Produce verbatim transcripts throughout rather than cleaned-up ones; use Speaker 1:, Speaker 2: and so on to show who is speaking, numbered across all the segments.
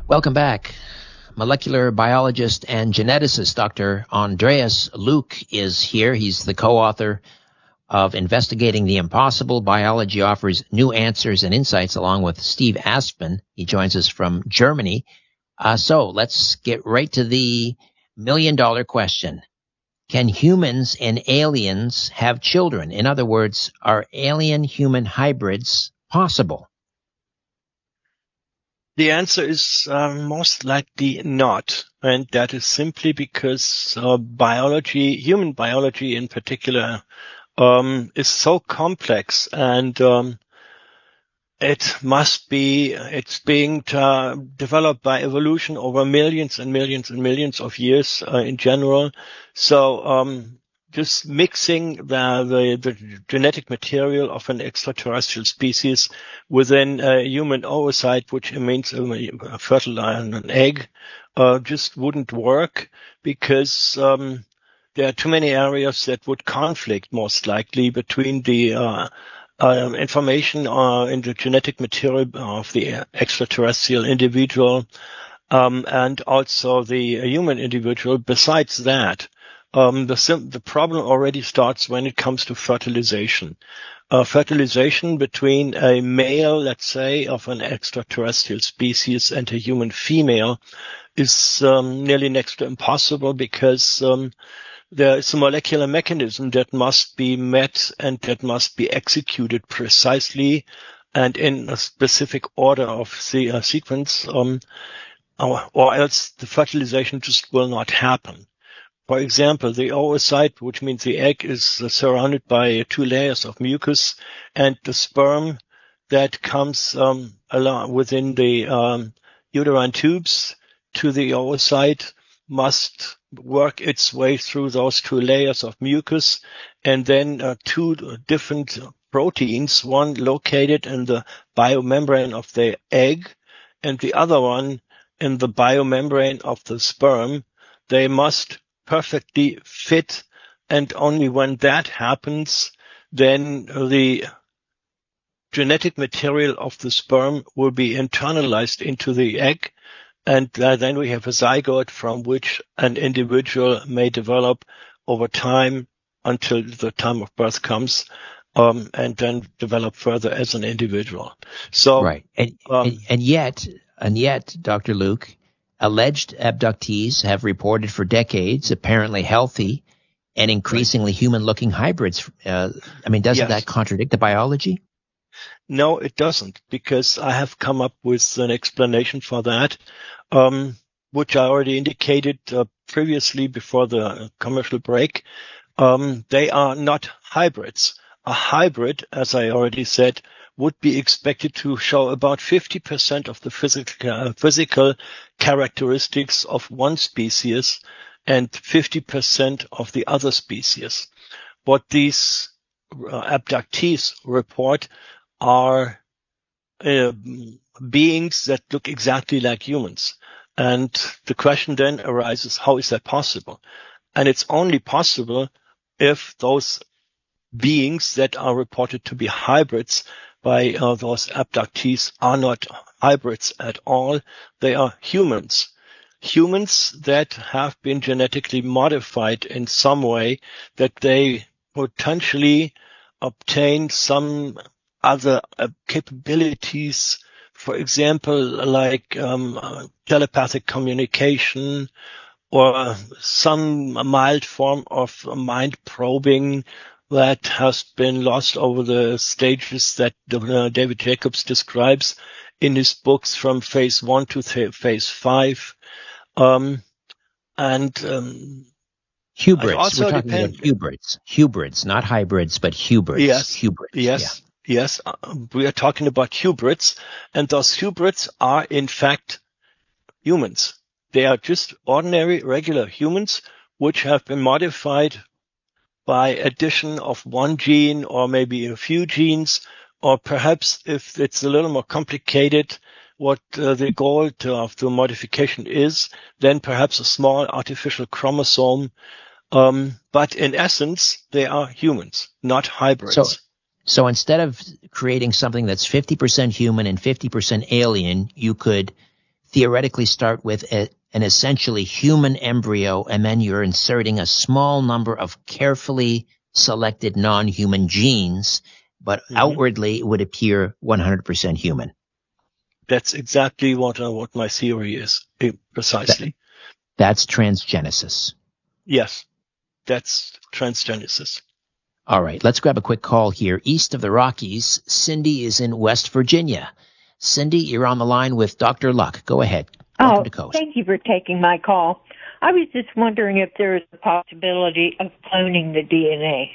Speaker 1: Welcome back. Molecular biologist and geneticist Doctor Andreas Luke is here. He's the co-author of Investigating the Impossible. Biology Offers New Answers and Insights, along with Steve Aspin. He joins us from Germany. Uh, so let's get right to the million-dollar question. Can humans and aliens have children? In other words, are alien-human hybrids possible?
Speaker 2: The answer is uh, most likely not, and that is simply because uh, biology, human biology in particular, um, is so complex, and um, it must be, it's being uh, developed by evolution over millions and millions and millions of years uh, in general. So um, just mixing the, the, the genetic material of an extraterrestrial species within a human oocyte, which means a fertilizer, an egg, uh, just wouldn't work because um, there are too many areas that would conflict most likely between the uh, uh, information uh, in the genetic material of the extraterrestrial individual um, and also the human individual. Besides that, Um, the, sim- the problem already starts when it comes to fertilization. Uh, fertilization between a male, let's say, of an extraterrestrial species and a human female is um, nearly next to impossible because um, there is a molecular mechanism that must be met and that must be executed precisely and in a specific order of the uh, sequence, um, or, or else the fertilization just will not happen. For example, the oocyte, which means the egg, is uh, surrounded by two layers of mucus, and the sperm that comes um, along within the um, uterine tubes to the oocyte must work its way through those two layers of mucus, and then uh, two different proteins, one located in the biomembrane of the egg and the other one in the biomembrane of the sperm, they must perfectly fit, and only when that happens, then the genetic material of the sperm will be internalized into the egg, and uh, then we have a zygote from which an individual may develop over time until the time of birth comes, um, and then develop further as an individual. So,
Speaker 1: right, and um, and, and yet, and yet, Doctor Luke, alleged abductees have reported for decades apparently healthy and increasingly right. human-looking hybrids. Uh, I mean, doesn't yes. that contradict the biology?
Speaker 2: No, it doesn't, because I have come up with an explanation for that, um, which I already indicated uh, previously before the commercial break. Um, they are not hybrids. A hybrid, as I already said, would be expected to show about fifty percent of the physical, uh, physical characteristics of one species and fifty percent of the other species. What these uh, abductees report are uh, beings that look exactly like humans. And the question then arises, how is that possible? And it's only possible if those beings that are reported to be hybrids by uh, those abductees are not hybrids at all. They are humans. Humans that have been genetically modified in some way, that they potentially obtain some other uh, capabilities, for example, like um, uh, telepathic communication or some mild form of mind probing that has been lost over the stages that uh, David Jacobs describes in his books from phase one to th- phase five. Um, and um,
Speaker 1: hybrids. We're talking depend- about hybrids. Hybrids, not hybrids, but hybrids.
Speaker 2: Yes.
Speaker 1: Hybrids.
Speaker 2: Yes. Yeah. Yes. Uh, we are talking about hybrids, and those hybrids are in fact humans. They are just ordinary, regular humans which have been modified by addition of one gene or maybe a few genes, or perhaps if it's a little more complicated, what uh, the goal to, of the modification is, then perhaps a small artificial chromosome. Um, but in essence, they are humans, not hybrids.
Speaker 1: So, so instead of creating something that's fifty percent human and fifty percent alien, you could theoretically start with a, an essentially human embryo, and then you're inserting a small number of carefully selected non-human genes, but mm-hmm. outwardly it would appear one hundred percent human.
Speaker 2: That's exactly what uh, what my theory is, precisely.
Speaker 1: That, that's transgenesis.
Speaker 2: Yes, that's transgenesis.
Speaker 1: All right, let's grab a quick call here. East of the Rockies, Cindy is in West Virginia. Cindy, you're on the line with Doctor Luck. Go ahead. Welcome
Speaker 3: oh,
Speaker 1: to Coast.
Speaker 3: Thank you for taking my call. I was just wondering if there is a possibility of cloning the D N A.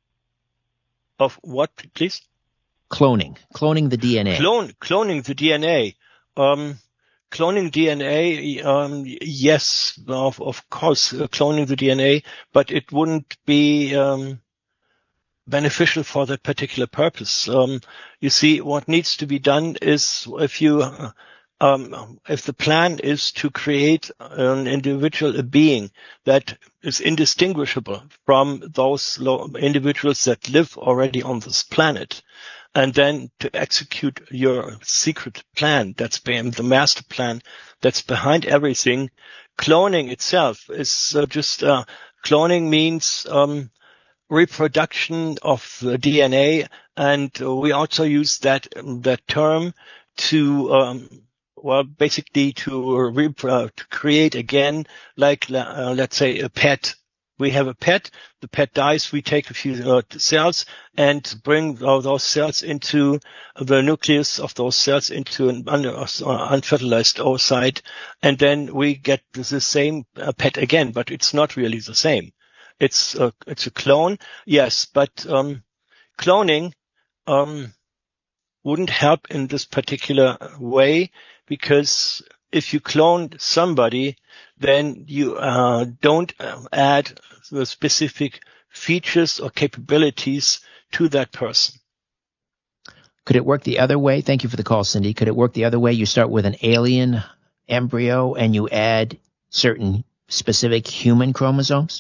Speaker 2: Of what, please?
Speaker 1: Cloning. Cloning the D N A.
Speaker 2: Clone, cloning the D N A. Um, cloning D N A, um, yes, of, of course, uh, cloning the D N A, but it wouldn't be um, beneficial for that particular purpose. Um, you see, what needs to be done is if you, uh, um, if the plan is to create an individual, a being that is indistinguishable from those lo- individuals that live already on this planet, and then to execute your secret plan, that's behind the master plan, that's behind everything. Cloning itself is uh, just, uh, cloning means, um, reproduction of the D N A, and uh, we also use that, that term to, um, well, basically to, rep- uh, to create again, like, uh, let's say a pet. We have a pet, the pet dies, we take a few uh, cells and bring uh, those cells into the nucleus of those cells into an un- uh, unfertilized oocyte, and then we get the same uh, pet again, but it's not really the same. It's a, it's a clone, yes, but um, cloning um, wouldn't help in this particular way, because if you clone somebody, then you uh, don't add the specific features or capabilities to that person.
Speaker 1: Could it work the other way? Thank you for the call, Cindy. Could it work the other way? You start with an alien embryo and you add certain specific human chromosomes?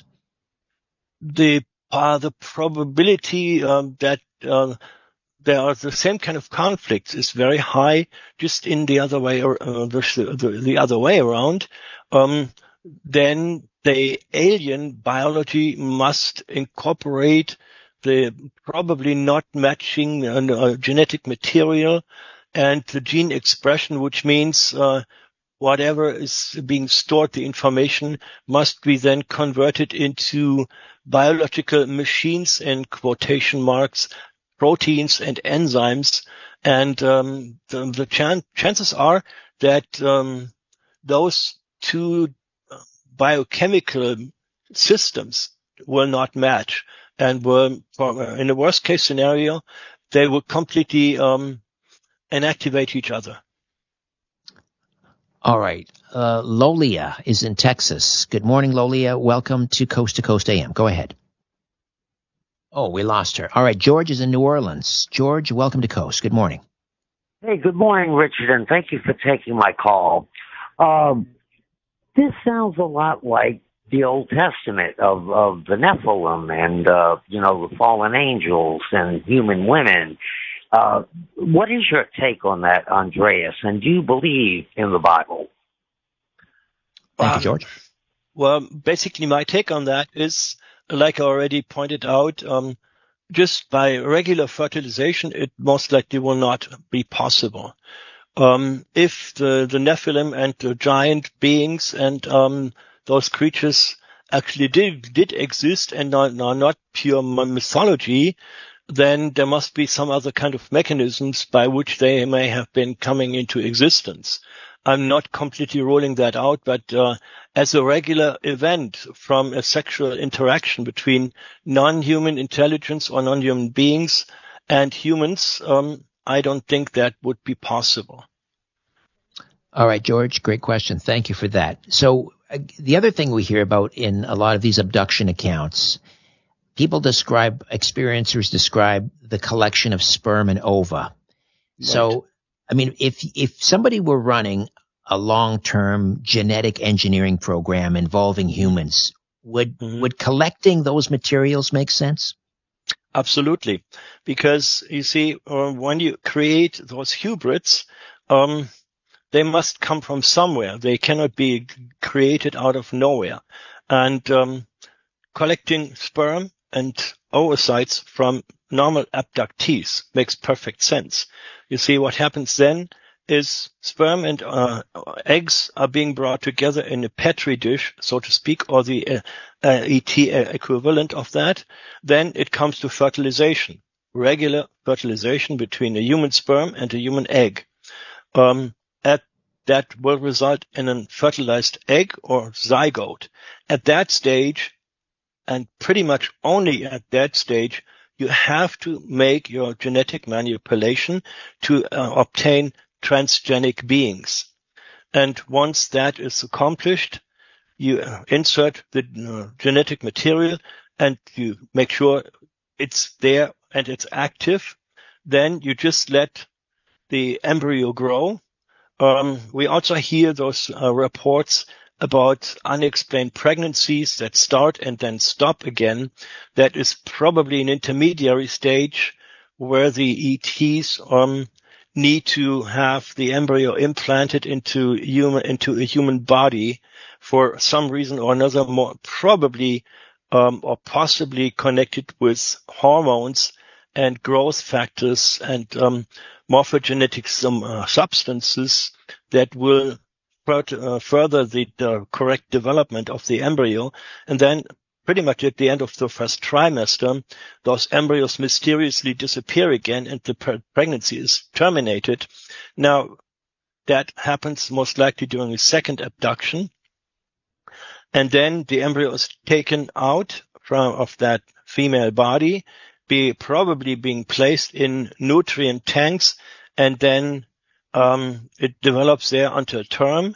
Speaker 2: The uh, the probability um, that uh, there are the same kind of conflicts is very high, just in the other way, or uh, the, the, the other way around. Um, then the alien biology must incorporate the probably not matching uh, uh, genetic material and the gene expression, which means uh, whatever is being stored, the information must be then converted into biological machines, in quotation marks, proteins and enzymes, and um, the, the chan- chances are that um, those two biochemical systems will not match, and will, in the worst case scenario, they will completely um, inactivate each other.
Speaker 1: All right. Uh, Lolia is in Texas. Good morning, Lolia. Welcome to Coast to Coast A M. Go ahead. Oh, we lost her. All right. George is in New Orleans. George, welcome to Coast. Good morning.
Speaker 4: Hey, good morning, Richard, and thank you for taking my call. Um, this sounds a lot like the Old Testament of, of the Nephilim and, uh, you know, the fallen angels and human women. Uh, what is your take on that, Andreas? And do you believe in the Bible?
Speaker 1: Thank you, George.
Speaker 2: Well, basically my take on that is, like I already pointed out, um, just by regular fertilization, it most likely will not be possible. Um, if the, the Nephilim and the giant beings and um, those creatures actually did did exist and are, are not pure mythology, then there must be some other kind of mechanisms by which they may have been coming into existence. I'm not completely ruling that out, but uh, as a regular event from a sexual interaction between non-human intelligence or non-human beings and humans, um, I don't think that would be possible.
Speaker 1: All right, George, great question. Thank you for that. So uh, the other thing we hear about in a lot of these abduction accounts, people describe, experiencers describe the collection of sperm and ova. Right. So, I mean, if if somebody were running a long-term genetic engineering program involving humans, would mm-hmm. would collecting those materials make sense?
Speaker 2: Absolutely, because you see, uh, when you create those hybrids, um, they must come from somewhere. They cannot be created out of nowhere. And um, collecting sperm and oocytes from normal abductees makes perfect sense. You see, what happens then is sperm and uh, eggs are being brought together in a petri dish, so to speak, or the uh, uh, E T equivalent of that. Then it comes to fertilization, regular fertilization between a human sperm and a human egg. Um, at, that will result in a fertilized egg or zygote. At that stage, and pretty much only at that stage, you have to make your genetic manipulation to uh, obtain transgenic beings. And once that is accomplished, you insert the uh, genetic material and you make sure it's there and it's active. Then you just let the embryo grow. Um, we also hear those uh, reports about unexplained pregnancies that start and then stop again. That is probably an intermediary stage where the E Ts um, need to have the embryo implanted into human into a human body for some reason or another, more probably um, or possibly connected with hormones and growth factors and um, morphogenetic some, uh, substances that will uh, further the uh, correct development of the embryo. And then pretty much at the end of the first trimester, those embryos mysteriously disappear again and the pre- pregnancy is terminated. Now, that happens most likely during a second abduction. And then the embryo is taken out from of that female body, be probably being placed in nutrient tanks, and then um, it develops there until term.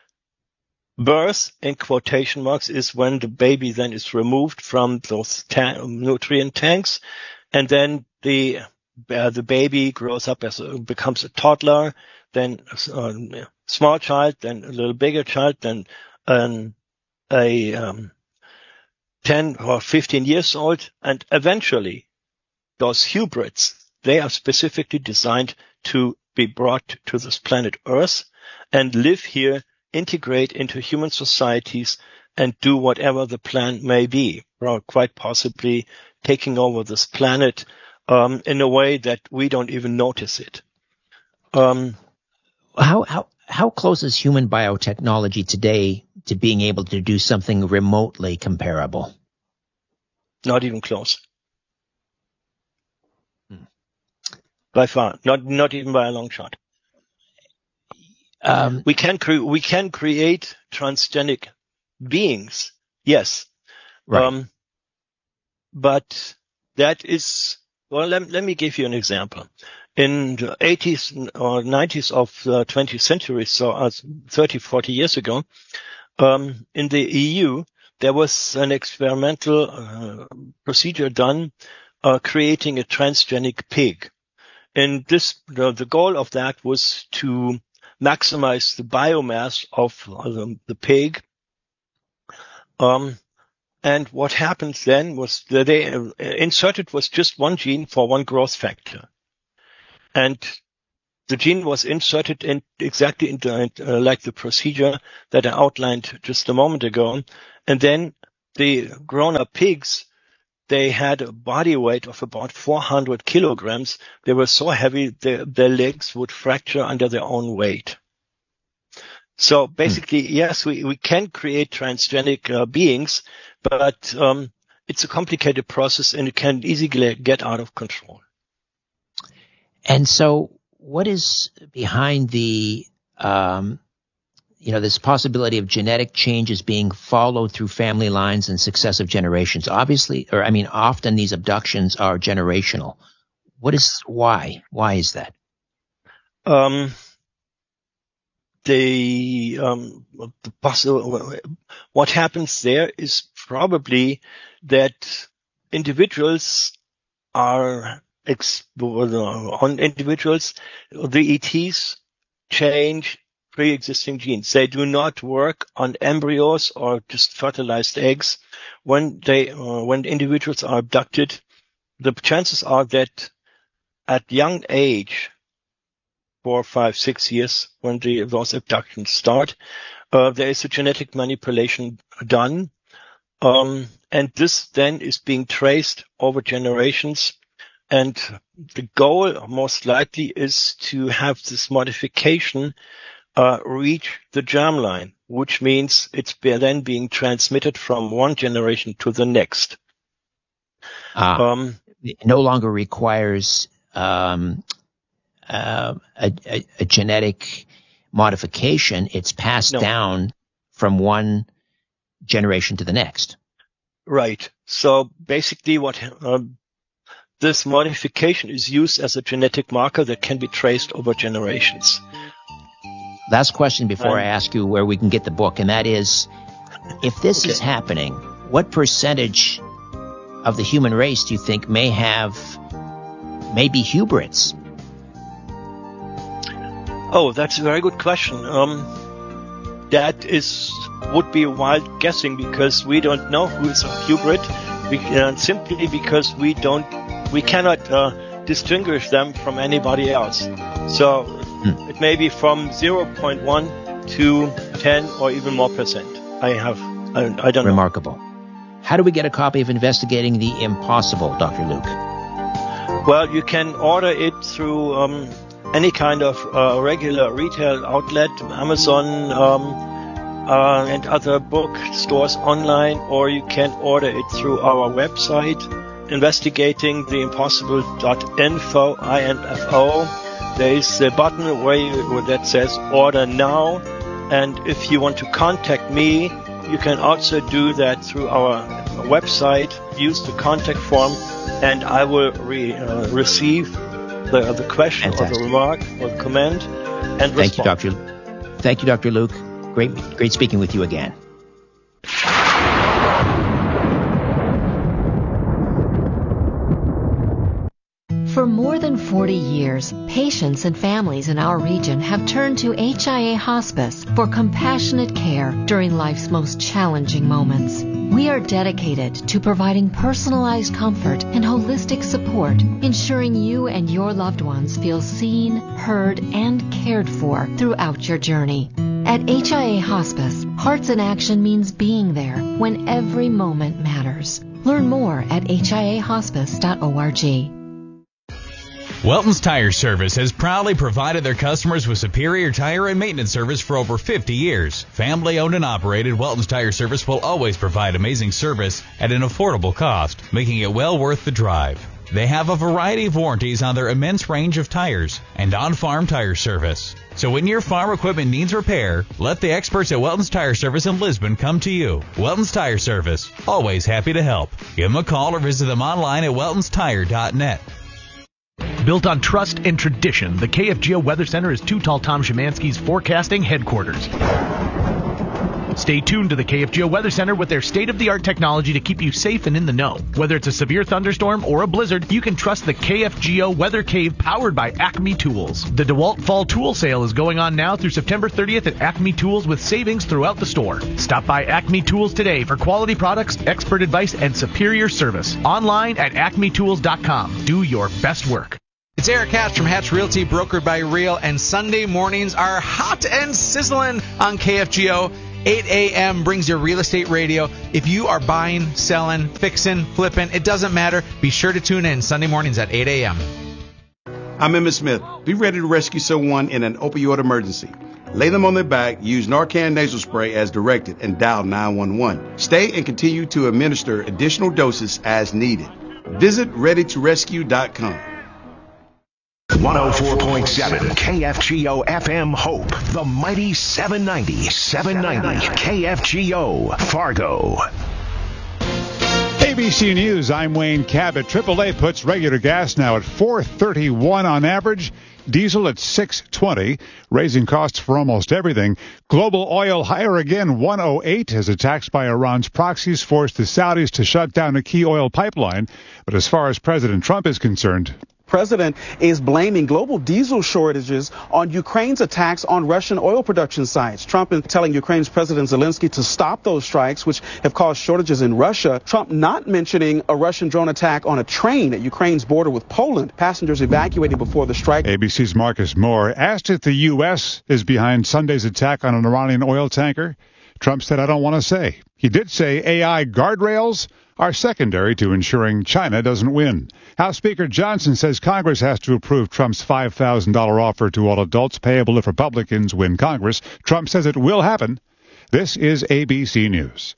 Speaker 2: Birth, in quotation marks, is when the baby then is removed from those ta- nutrient tanks, and then the uh, the baby grows up as a, becomes a toddler, then a small child, then a little bigger child, then um, a um, ten or fifteen years old, and eventually those hybrids, they are specifically designed to be brought to this planet Earth and live here, integrate into human societies, and do whatever the plan may be, or quite possibly taking over this planet um, in a way that we don't even notice it. Um,
Speaker 1: how how how close is human biotechnology today to being able to do something remotely comparable?
Speaker 2: Not even close. Hmm. By far, not not even by a long shot. Um, we can cre- we can create transgenic beings, yes,
Speaker 1: right.
Speaker 2: Um, but that is well. Let, let me give you an example. In the eighties or nineties of the twentieth century, so uh, thirty, forty years ago, um, in the E U, there was an experimental uh, procedure done uh, creating a transgenic pig. And this, the, the goal of that was to maximize the biomass of uh, the pig. Um, and what happened then was that they uh, inserted was just one gene for one growth factor. And the gene was inserted in exactly into, uh, like the procedure that I outlined just a moment ago. And then the grown-up pigs, they had a body weight of about four hundred kilograms. They were so heavy, their, their legs would fracture under their own weight. So basically, hmm. yes, we, we can create transgenic uh, beings, but um, it's a complicated process and it can easily get out of control.
Speaker 1: And so what is behind the, um, you know, this possibility of genetic changes being followed through family lines and successive generations? Obviously, or I mean, often these abductions are generational. What is, why? Why is that?
Speaker 2: Um, the, um, the possible, what happens there is probably that individuals are, ex- on individuals, the E Ts change pre-existing genes. They do not work on embryos or just fertilized eggs. When they, uh, when individuals are abducted, the chances are that at young age, four, five, six years when the, those abductions start, uh, there is a genetic manipulation done. Um, and this then is being traced over generations. And the goal most likely is to have this modification uh, reach the germline, which means it's then being transmitted from one generation to the next.
Speaker 1: Ah, um, it no longer requires um, uh, a, a, a genetic modification. It's passed
Speaker 2: no.
Speaker 1: down from one generation to the next.
Speaker 2: Right. So basically what uh, this modification is used as a genetic marker that can be traced over generations.
Speaker 1: Last question before
Speaker 2: um,
Speaker 1: I ask you where we can get the book, and that is, if this okay. is happening, what percentage of the human race do you think may have, maybe hybrids?
Speaker 2: Oh, that's a very good question. Um, that is would be wild guessing because we don't know who is a hybrid, we, uh, simply because we don't, we cannot uh, distinguish them from anybody else. So hmm. it may be from zero point one to ten or even more percent. I have, I, I don't
Speaker 1: Remarkable.
Speaker 2: know.
Speaker 1: How do we get a copy of Investigating the Impossible, Doctor Luke?
Speaker 2: Well, you can order it through um, any kind of uh, regular retail outlet, Amazon, um, uh, and other book stores online, or you can order it through our website, investigating the impossible dot info, I N F O. There is a button where you, that says order now, and if you want to contact me, you can also do that through our website, use the contact form, and I will re, uh, receive the, the question Fantastic. or the remark or the comment and
Speaker 1: Thank
Speaker 2: respond.
Speaker 1: you, Doctor Thank you, Doctor Luke. Great, great speaking with you again.
Speaker 5: For more than forty years, patients and families in our region have turned to H I A Hospice for compassionate care during life's most challenging moments. We are dedicated to providing personalized comfort and holistic support, ensuring you and your loved ones feel seen, heard, and cared for throughout your journey. At H I A Hospice, Hearts in Action means being there when every moment matters. Learn more at H I A hospice dot org.
Speaker 6: Welton's Tire Service has proudly provided their customers with superior tire and maintenance service for over fifty years. Family owned and operated, Welton's Tire Service will always provide amazing service at an affordable cost, making it well worth the drive. They have a variety of warranties on their immense range of tires and on-farm tire service. So when your farm equipment needs repair, let the experts at Welton's Tire Service in Lisbon come to you. Welton's Tire Service, always happy to help. Give them a call or visit them online at weltons tire dot net.
Speaker 7: Built on trust and tradition, the K F G O Weather Center is Too Tall Tom Szymanski's forecasting headquarters. Stay tuned to the K F G O Weather Center with their state-of-the-art technology to keep you safe and in the know. Whether it's a severe thunderstorm or a blizzard, you can trust the K F G O Weather Cave powered by Acme Tools. The DeWalt Fall Tool Sale is going on now through September thirtieth at Acme Tools with savings throughout the store. Stop by Acme Tools today for quality products, expert advice, and superior service. Online at acme tools dot com. Do your best work.
Speaker 8: It's Eric Hatch from Hatch Realty, brokered by Real, and Sunday mornings are hot and sizzling on K F G O. eight a.m. brings your real estate radio. If you are buying, selling, fixing, flipping, it doesn't matter. Be sure to tune in Sunday mornings at eight a.m.
Speaker 9: I'm Emmett Smith. Be ready to rescue someone in an opioid emergency. Lay them on their back, use Narcan nasal spray as directed, and dial nine one one. Stay and continue to administer additional doses as needed. Visit ready to rescue dot com.
Speaker 10: one oh four point seven K F G O F M Hope, the mighty seven ninety, seven ninety K F G O Fargo.
Speaker 11: A B C News, I'm Wayne Cabot. triple A puts regular gas now at four thirty-one on average, diesel at six twenty, raising costs for almost everything. Global oil higher again, one oh eight, as attacks by Iran's proxies forced the Saudis to shut down a key oil pipeline. But as far as President Trump is concerned,
Speaker 12: president is blaming global diesel shortages on Ukraine's attacks on Russian oil production sites. Trump is telling Ukraine's President Zelensky to stop those strikes, which have caused shortages in Russia. Trump not mentioning a Russian drone attack on a train at Ukraine's border with Poland. Passengers evacuating before the strike.
Speaker 11: A B C's Marcus Moore asked if the U S is behind Sunday's attack on an Iranian oil tanker. Trump said, I don't want to say. He did say A I guardrails are secondary to ensuring China doesn't win. House Speaker Johnson says Congress has to approve Trump's five thousand dollars offer to all adults payable if Republicans win Congress. Trump says it will happen. This is A B C News.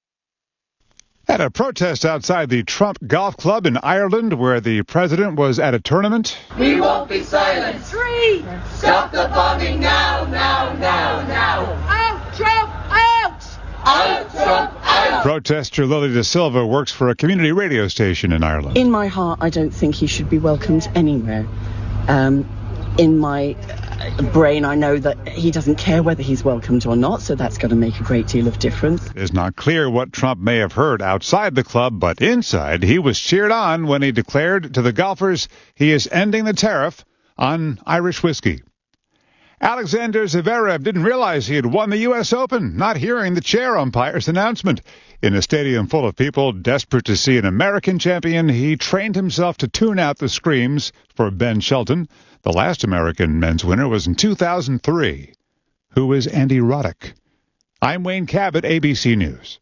Speaker 11: At a protest outside the Trump Golf Club in Ireland where the president was at a tournament.
Speaker 13: We won't be silent. Three. Stop the bombing now, now, now, now. Out, Trump, out. Out, Trump, out.
Speaker 11: Protester Lily Da Silva works for a community radio station in Ireland.
Speaker 14: In my heart, I don't think he should be welcomed anywhere. Um, in my brain, I know that he doesn't care whether he's welcomed or not, so that's going to make a great deal of difference.
Speaker 11: It is not clear what Trump may have heard outside the club, but inside he was cheered on when he declared to the golfers he is ending the tariff on Irish whiskey. Alexander Zverev didn't realize he had won the U S Open, not hearing the chair umpire's announcement. In a stadium full of people desperate to see an American champion, he trained himself to tune out the screams for Ben Shelton. The last American men's winner was in two thousand three. Who is Andy Roddick? I'm Wayne Cabot, A B C News.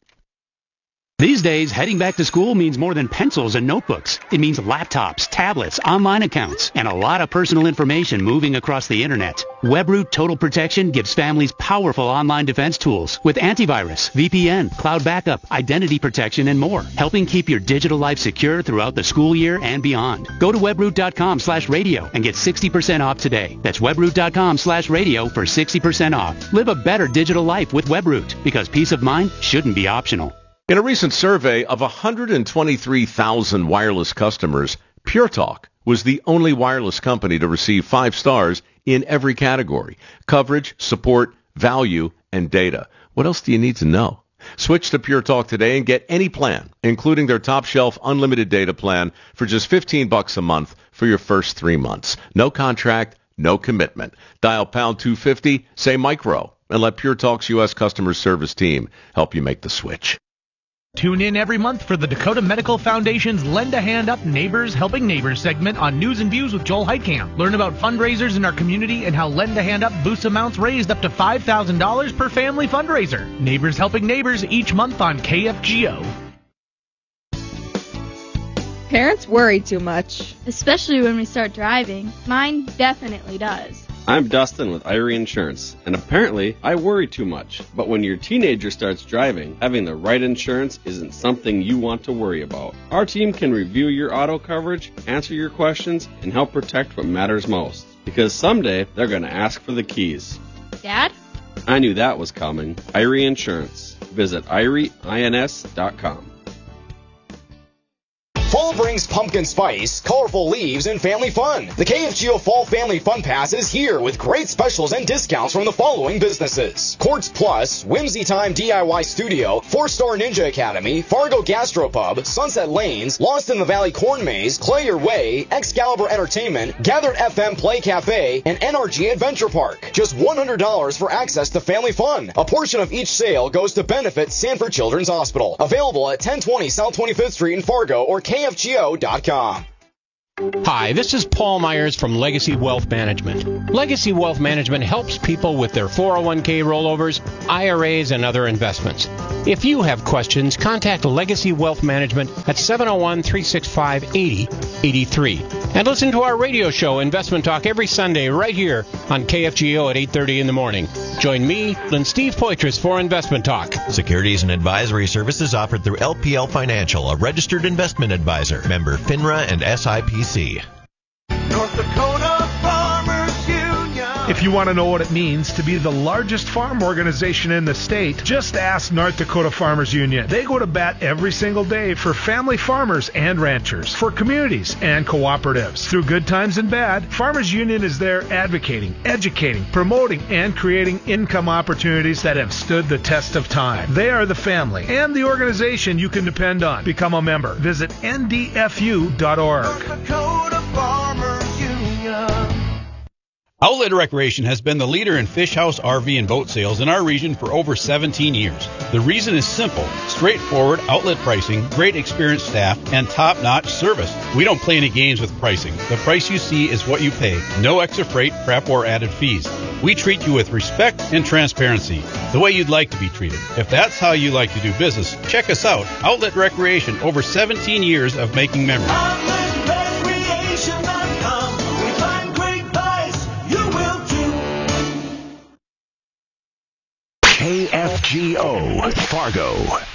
Speaker 15: These days, heading back to school means more than pencils and notebooks. It means laptops, tablets, online accounts, and a lot of personal information moving across the internet. WebRoot Total Protection gives families powerful online defense tools with antivirus, V P N, cloud backup, identity protection, and more, helping keep your digital life secure throughout the school year and beyond. Go to webroot.com slash radio and get sixty percent off today. That's webroot.com slash radio for sixty percent off. Live a better digital life with WebRoot, because peace of mind shouldn't be optional.
Speaker 16: In a recent survey of one hundred twenty-three thousand wireless customers, Pure Talk was the only wireless company to receive five stars in every category: coverage, support, value, and data. What else do you need to know? Switch to Pure Talk today and get any plan, including their top shelf unlimited data plan, for just fifteen bucks a month for your first three months. No contract, no commitment. Dial pound two fifty, say micro, and let Pure Talk's U S customer service team help you make the switch.
Speaker 7: Tune in every month for the Dakota Medical Foundation's Lend a Hand Up Neighbors Helping Neighbors segment on News and Views with Joel Heitkamp. Learn about fundraisers in our community and how Lend a Hand Up boosts amounts raised up to five thousand dollars per family fundraiser. Neighbors Helping Neighbors each month on K F G O.
Speaker 17: Parents worry too much, especially when we start driving. Mine definitely does.
Speaker 18: I'm Dustin with Irie Insurance, and apparently I worry too much. But when your teenager starts driving, having the right insurance isn't something you want to worry about. Our team can review your auto coverage, answer your questions, and help protect what matters most. Because someday they're going to ask for the keys.
Speaker 17: Dad?
Speaker 18: I knew that was coming. Irie Insurance. Visit irie ins dot com.
Speaker 19: Fall brings pumpkin spice, colorful leaves, and family fun. The K F G O Fall Family Fun Pass is here with great specials and discounts from the following businesses: Quartz Plus, Whimsy Time D I Y Studio, Four Star Ninja Academy, Fargo Gastropub, Sunset Lanes, Lost in the Valley Corn Maze, Clay Your Way, Excalibur Entertainment, Gathered F M Play Cafe, and N R G Adventure Park. Just one hundred dollars for access to family fun. A portion of each sale goes to benefit Sanford Children's Hospital. Available at ten twenty South twenty-fifth Street in Fargo or K F G O dot com.
Speaker 20: Hi, this is Paul Myers from Legacy Wealth Management. Legacy Wealth Management helps people with their four oh one k rollovers, I R As, and other investments. If you have questions, contact Legacy Wealth Management at seven oh one, three six five, eight oh eight three. And listen to our radio show, Investment Talk, every Sunday right here on K F G O at eight thirty in the morning. Join me and Steve Poitras for Investment Talk.
Speaker 21: Securities and advisory services offered through L P L Financial, a registered investment advisor. Member FINRA and S I P C.
Speaker 13: North Dakota Farmers Union.
Speaker 7: If you want to know what it means to be the largest farm organization in the state, just ask North Dakota Farmers Union. They go to bat every single day for family farmers and ranchers, for communities and cooperatives. Through good times and bad, Farmers Union is there advocating, educating, promoting, and creating income opportunities that have stood the test of time. They are the family and the organization you can depend on. Become a member. Visit N D F U dot org.
Speaker 3: Outlet Recreation has been the leader in fish house, R V, and boat sales in our region for over seventeen years. The reason is simple: straightforward outlet pricing, great experienced staff, and top-notch service. We don't play any games with pricing. The price you see is what you pay. No extra freight, prep, or added fees. We treat you with respect and transparency, the way you'd like to be treated. If that's how you like to do business, check us out. Outlet Recreation, over seventeen years of making memories.
Speaker 10: K F G O Fargo.